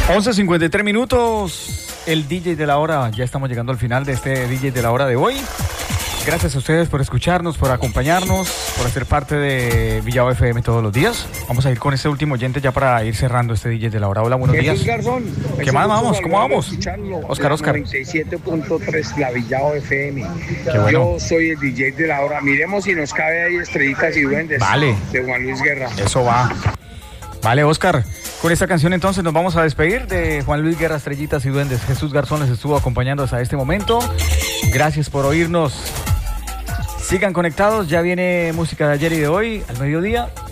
11:53 minutos, el DJ de la hora. Ya estamos llegando al final de este DJ de la hora de hoy. Gracias a ustedes por escucharnos, por acompañarnos, por hacer parte de Villao FM todos los días. Vamos a ir con este último oyente ya para ir cerrando este DJ de la hora. Hola, buenos días. Garzón, ¿Qué más vamos? ¿Cómo vamos? Oscar. 97.3, la Villao FM. Qué bueno. Yo soy el DJ de la hora. Miremos si nos cabe ahí Estrellitas y Duendes. Vale. De Juan Luis Guerra. Eso va. Vale, Oscar. Con esta canción entonces nos vamos a despedir de Juan Luis Guerra, Estrellitas y Duendes. Jesús Garzón les estuvo acompañando hasta este momento. Gracias por oírnos. Sigan conectados, ya viene música de ayer y de hoy, al mediodía.